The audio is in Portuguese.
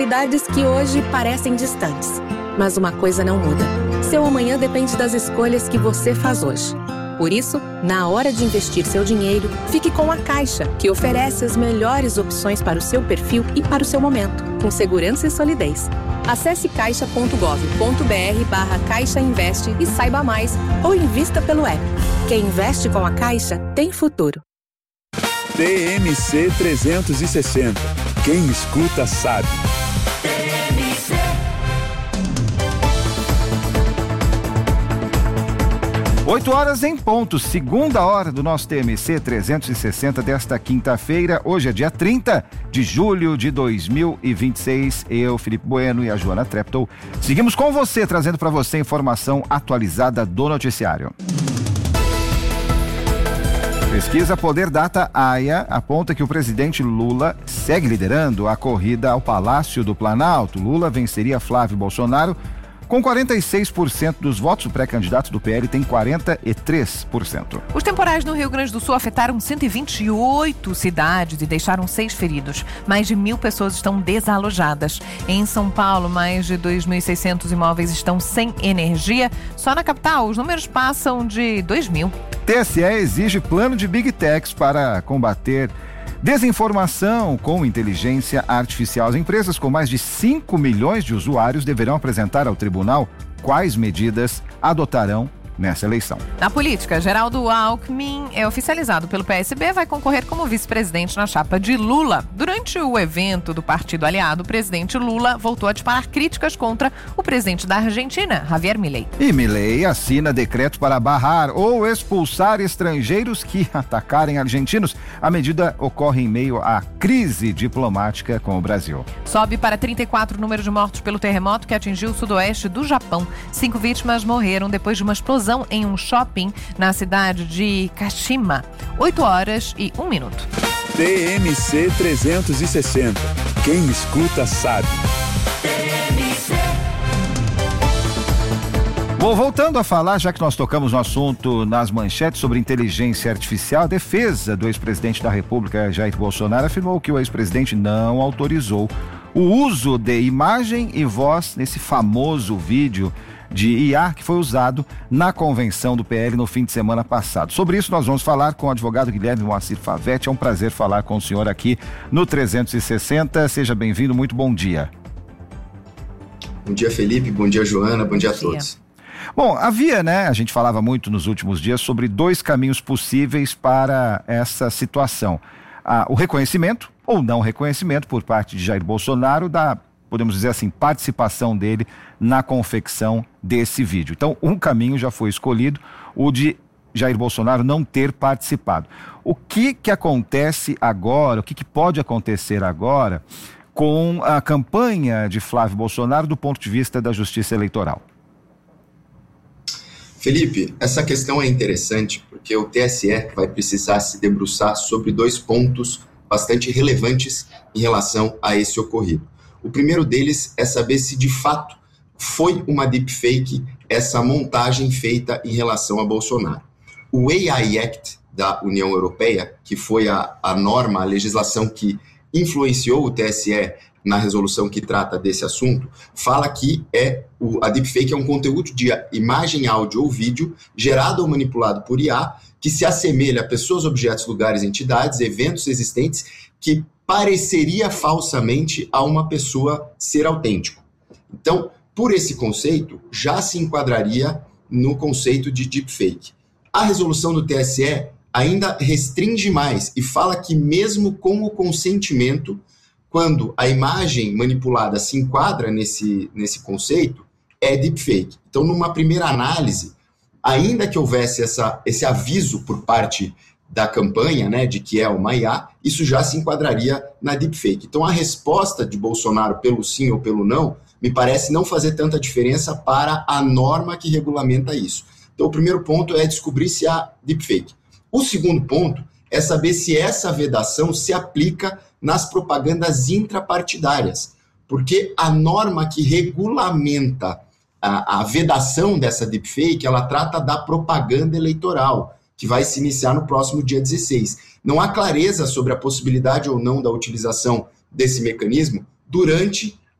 possibilidades que hoje parecem distantes. Mas uma coisa não muda. Seu amanhã depende das escolhas que você faz hoje. Por isso, na hora de investir seu dinheiro, fique com a Caixa, que oferece as melhores opções para o seu perfil e para o seu momento, com segurança e solidez. Acesse caixa.gov.br/Caixa Investe e saiba mais, ou invista pelo app. Quem investe com a Caixa tem futuro. TMC 360. Quem escuta sabe. 8 horas em ponto, segunda hora do nosso TMC 360 desta quinta-feira. Hoje é dia 30 de julho de 2026. Eu, Felipe Bueno, e a Joana Treptow seguimos com você, trazendo para você informação atualizada do noticiário. Pesquisa Poder Data AIA aponta que o presidente Lula segue liderando a corrida ao Palácio do Planalto. Lula venceria Flávio Bolsonaro com 46% dos votos. O pré-candidato do PL tem 43%. Os temporais no Rio Grande do Sul afetaram 128 cidades e deixaram 6 feridos. Mais de 1.000 pessoas estão desalojadas. Em São Paulo, mais de 2.600 imóveis estão sem energia. Só na capital, os números passam de 2.000. TSE exige plano de Big Techs para combater desinformação com inteligência artificial. As empresas com mais de 5 milhões de usuários deverão apresentar ao tribunal quais medidas adotarão nessa eleição. Na política, Geraldo Alckmin é oficializado pelo PSB, vai concorrer como vice-presidente na chapa de Lula. Durante o evento do partido aliado, o presidente Lula voltou a disparar críticas contra o presidente da Argentina, Javier Milei. E Milei assina decreto para barrar ou expulsar estrangeiros que atacarem argentinos. A medida ocorre em meio à crise diplomática com o Brasil. Sobe para 34 o número de mortos pelo terremoto que atingiu o sudoeste do Japão. 5 vítimas morreram depois de uma explosão em um shopping na cidade de Kashima. 8 horas e 1 minuto. TMC 360. Quem escuta sabe. Bom, voltando a falar, já que nós tocamos no assunto nas manchetes sobre inteligência artificial, a defesa do ex-presidente da República, Jair Bolsonaro, afirmou que o ex-presidente não autorizou o uso de imagem e voz nesse famoso vídeo de IA que foi usado na convenção do PL no fim de semana passado. Sobre isso nós vamos falar com o advogado Guilherme Moacir Favetti. É um prazer falar com o senhor aqui no 360. Seja bem-vindo, muito bom dia. Bom dia, Felipe, bom dia, Joana, bom dia a todos. Bom, havia, a gente falava muito nos últimos dias sobre 2 caminhos possíveis para essa situação. O reconhecimento ou não reconhecimento por parte de Jair Bolsonaro da, podemos dizer assim, participação dele na confecção desse vídeo. Então, um caminho já foi escolhido, o de Jair Bolsonaro não ter participado. O que acontece agora, o que pode acontecer agora com a campanha de Flávio Bolsonaro do ponto de vista da justiça eleitoral? Felipe, essa questão é interessante porque o TSE vai precisar se debruçar sobre 2 pontos bastante relevantes em relação a esse ocorrido. O primeiro deles é saber se de fato foi uma deepfake essa montagem feita em relação a Bolsonaro. O AI Act da União Europeia, que foi a norma, a legislação que influenciou o TSE na resolução que trata desse assunto, fala que a deepfake é um conteúdo de imagem, áudio ou vídeo gerado ou manipulado por IA que se assemelha a pessoas, objetos, lugares, entidades, eventos existentes que pareceria falsamente a uma pessoa ser autêntico. Então, por esse conceito, já se enquadraria no conceito de deepfake. A resolução do TSE ainda restringe mais e fala que mesmo com o consentimento, quando a imagem manipulada se enquadra nesse conceito, é deepfake. Então, numa primeira análise, ainda que houvesse esse aviso por parte da campanha, de que é uma IA, isso já se enquadraria na deepfake. Então, a resposta de Bolsonaro pelo sim ou pelo não, me parece não fazer tanta diferença para a norma que regulamenta isso. Então, o primeiro ponto é descobrir se há deepfake. O segundo ponto é saber se essa vedação se aplica nas propagandas intrapartidárias, porque a norma que regulamenta a vedação dessa deepfake, ela trata da propaganda eleitoral, que vai se iniciar no próximo dia 16. Não há clareza sobre a possibilidade ou não da utilização desse mecanismo durante